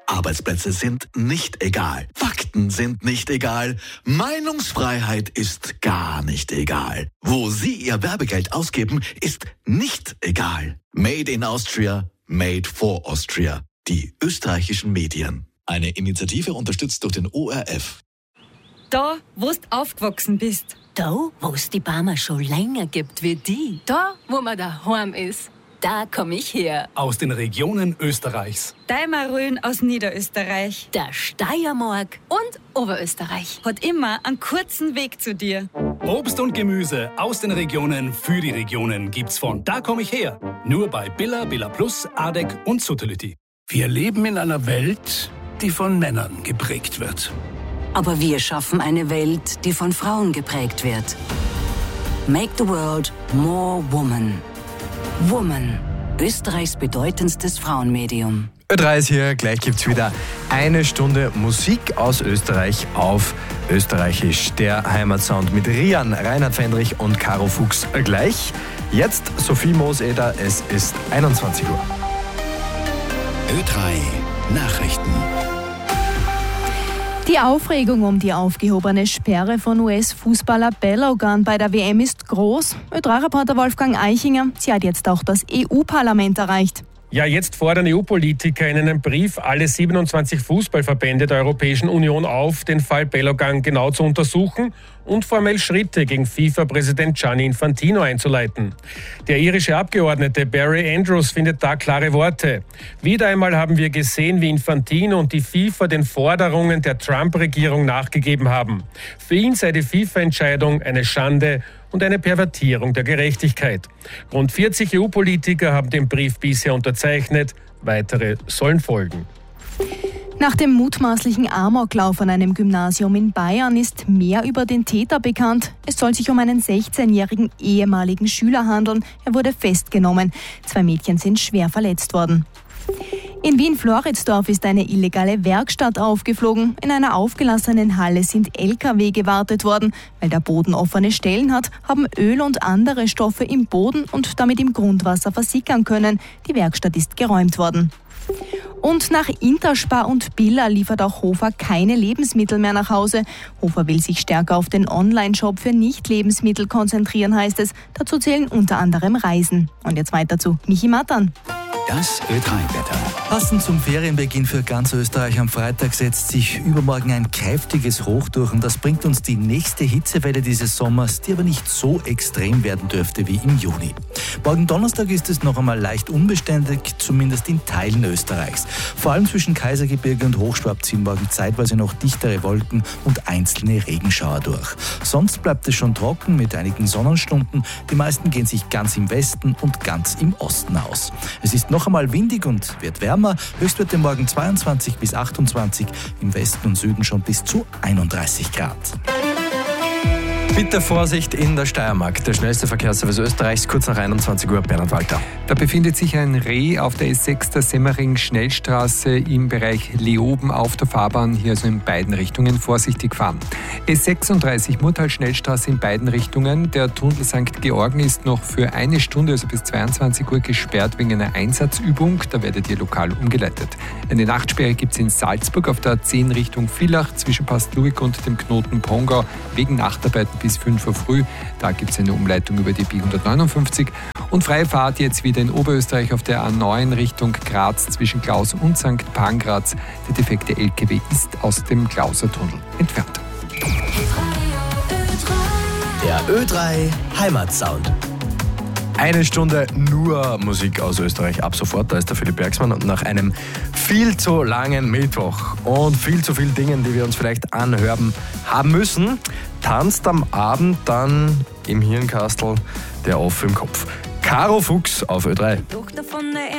Arbeitsplätze sind nicht egal. Fakten sind nicht egal. Meinungsfreiheit ist gar nicht egal. Wo Sie Ihr Werbegeld ausgeben, ist nicht egal. Made in Austria, made for Austria. Die österreichischen Medien. Eine Initiative unterstützt durch den ORF. Da, wo du aufgewachsen bist. Da, wo es die Barmer schon länger gibt wie die. Da, wo man daheim ist. Da komm ich her. Aus den Regionen Österreichs. Deimarön aus Niederösterreich. Der Steiermark. Und Oberösterreich. Hat immer einen kurzen Weg zu dir. Obst und Gemüse aus den Regionen für die Regionen gibt's von Da komm ich her. Nur bei Billa, Billa Plus, Adek und Suttelütti. Wir leben in einer Welt, die von Männern geprägt wird. Aber wir schaffen eine Welt, die von Frauen geprägt wird. Make the world more woman. Woman, Österreichs bedeutendstes Frauenmedium. Ö3 ist hier, gleich gibt's wieder eine Stunde Musik aus Österreich auf Österreichisch. Der Heimatsound mit Rian, Reinhard Fendrich und Caro Fuchs gleich. Jetzt Sophie Mooseder, es ist 21 Uhr. Ö3 Nachrichten. Die Aufregung um die aufgehobene Sperre von US-Fußballer Balogun bei der WM ist groß. Ö3-Reporter Wolfgang Eichinger, sie hat jetzt auch das EU-Parlament erreicht. Ja, jetzt fordern EU-Politiker in einem Brief alle 27 Fußballverbände der Europäischen Union auf, den Fall Balogun genau zu untersuchen und formell Schritte gegen FIFA-Präsident Gianni Infantino einzuleiten. Der irische Abgeordnete Barry Andrews findet da klare Worte. Wieder einmal haben wir gesehen, wie Infantino und die FIFA den Forderungen der Trump-Regierung nachgegeben haben. Für ihn sei die FIFA-Entscheidung eine Schande und eine Pervertierung der Gerechtigkeit. Rund 40 EU-Politiker haben den Brief bisher unterzeichnet. Weitere sollen folgen. Nach dem mutmaßlichen Amoklauf an einem Gymnasium in Bayern ist mehr über den Täter bekannt. Es soll sich um einen 16-jährigen ehemaligen Schüler handeln. Er wurde festgenommen. 2 Mädchen sind schwer verletzt worden. In Wien-Floridsdorf ist eine illegale Werkstatt aufgeflogen. In einer aufgelassenen Halle sind LKW gewartet worden. Weil der Boden offene Stellen hat, haben Öl und andere Stoffe im Boden und damit im Grundwasser versickern können. Die Werkstatt ist geräumt worden. Und nach Interspar und Billa liefert auch Hofer keine Lebensmittel mehr nach Hause. Hofer will sich stärker auf den Online-Shop für Nicht-Lebensmittel konzentrieren, heißt es. Dazu zählen unter anderem Reisen. Und jetzt weiter zu Michi Mattern. Das Ö3-Wetter. Passend zum Ferienbeginn für ganz Österreich am Freitag setzt sich übermorgen ein kräftiges Hoch durch und das bringt uns die nächste Hitzewelle dieses Sommers, die aber nicht so extrem werden dürfte wie im Juni. Morgen Donnerstag ist es noch einmal leicht unbeständig, zumindest in Teilen Österreichs. Vor allem zwischen Kaisergebirge und Hochschwab ziehen morgen zeitweise noch dichtere Wolken und einzelne Regenschauer durch. Sonst bleibt es schon trocken mit einigen Sonnenstunden. Die meisten gehen sich ganz im Westen und ganz im Osten aus. Es ist noch einmal windig und wird wärmer. Höchstwerte morgen 22 bis 28, im Westen und Süden schon bis zu 31 Grad. Bitte Vorsicht in der Steiermark. Der schnellste Verkehrsservice Österreichs, kurz nach 21 Uhr, Bernhard Walter. Da befindet sich ein Reh auf der S6 der Semmering-Schnellstraße im Bereich Leoben auf der Fahrbahn. Hier also in beiden Richtungen vorsichtig fahren. S36 Murtal-Schnellstraße in beiden Richtungen. Der Tunnel St. Georgen ist noch für 1 Stunde, also bis 22 Uhr, gesperrt wegen einer Einsatzübung. Da werdet ihr lokal umgeleitet. Eine Nachtsperre gibt es in Salzburg auf der 10 Richtung Villach zwischen Pastluik und dem Knoten Pongau wegen Nachtarbeiten bis 5 Uhr früh. Da gibt es eine Umleitung über die B159. Und freie Fahrt jetzt wieder in Oberösterreich auf der A9 Richtung Graz zwischen Klaus und St. Pangraz. Der defekte LKW ist aus dem Klausertunnel entfernt. Der Ö3 Heimatsound. Eine Stunde nur Musik aus Österreich ab sofort. Da ist der Philipp Bergsmann und nach einem viel zu langen Mittwoch und viel zu vielen Dingen, die wir uns vielleicht anhören haben müssen, tanzt am Abend dann im Hirnkastel der Off im Kopf. Caro Fuchs auf Ö3.